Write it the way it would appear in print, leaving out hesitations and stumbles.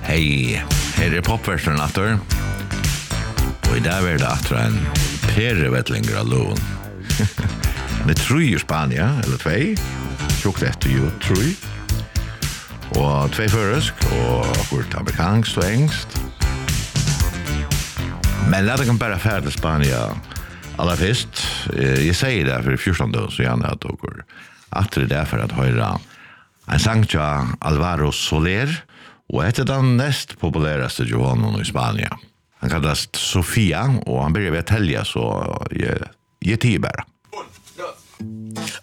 Hej, här är popversionen efter. Och idag är det efter en Pere-vettlinger av lån. Han är 3 i Spanien, eller 2. Tjokt efter ju 3. Og 2 føresk, og akkurat amerikansk og engst. Men la det kan bare fære til Spania aller først. Jeg sier det for 14 år, så gjerne at dere atter det for at høre en sang til Alvaro Soler, og etter den nest populæreste Johannen i Spania. Han kalles Sofia, og han börjar ved å telle, så jeg tider bare.